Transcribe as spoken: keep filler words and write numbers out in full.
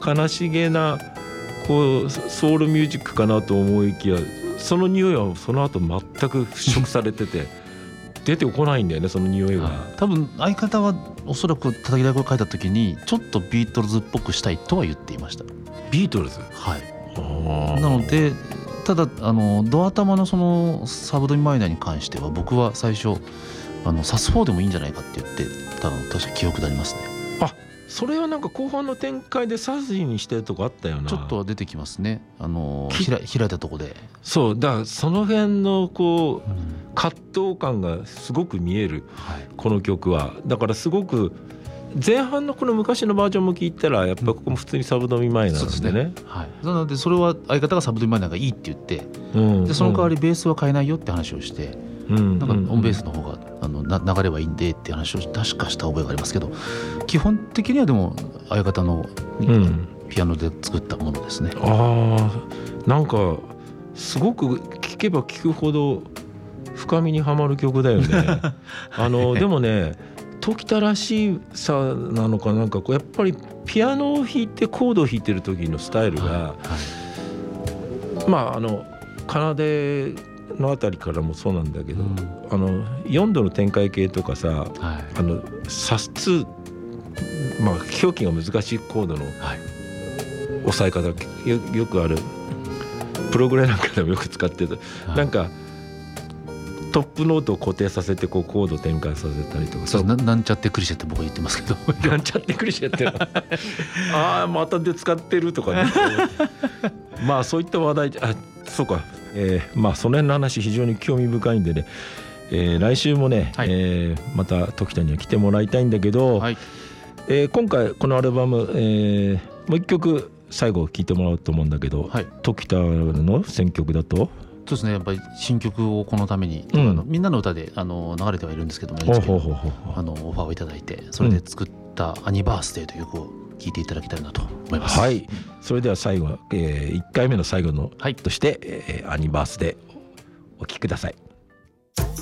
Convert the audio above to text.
悲しげなこうソウルミュージックかなと思いきや、その匂いはその後全く払拭されてて出てこないんだよね、その匂いが。 多分相方はおそらく叩き台を書いた時にちょっとビートルズっぽくしたいとは言っていました。 ビートルズ、 はい。 あなのでただあのドア玉のそのサブドミマイナーに関しては僕は最初あのサスフォーでもいいんじゃないかって言ってたの確か記憶でありますね。 あ、それはなんか後半の展開でサジにしてるとこあったよな。 ちょっとは出てきますね、あの開開いたとこで。 そうだから、その辺のこう、 うん、 葛藤感がすごく見える、 はい、 この曲は。だからすごく前半のこの昔のバージョンも聞いたらやっぱここも普通にサブドミマイナーなんでね、 うん、はい、なのでそれは相方がサブドミマイナーがいいって言って、 うん、 でその代わりベースは変えないよって話をして、うん、なんかオンベースの方があのな流れはいいんでって話を確かした覚えがありますけど、基本的にはでも相方の、うん、ピアノで作ったものですね。 ああ、なんかすごく聴けば聴くほど深みにはまる曲だよねあのでもね、時田らしさなのかなんかこうやっぱりピアノを弾いてコードを弾いてる時のスタイルが、はいはい、まああの奏でのあたりからもそうなんだけど、うん、あのよんどの展開系とかさ、はい、あのサスツー、まあ表記が難しいコードの押さえ方、よ, よくあるプログレなんかでもよく使ってる、はい、なんかトップノートを固定させてこうコード展開させたりとか、 そうな、なんちゃってクリシェって僕は言ってますけどなんちゃってクリシェってああまたで使ってるとかねまあそういった話題、あ、そうか、えー、まあその辺の話非常に興味深いんでね、えー、来週もね、はい、えー、また時田には来てもらいたいんだけど、はい、えー、今回このアルバム、えー、もう一曲最後聴いてもらおうと思うんだけど、はい、時田の選曲だとそうですね、やっぱり新曲をこのために、うん、あのみんなの歌であの流れてはいるんですけども、あのオファーをいただいて、それで作ったアニバースデーという曲を聴いていただきたいなと思います。 はい、それでは最後、えー、いっかいめの最後の、はい、として、えー、アニバースデーお聴きください。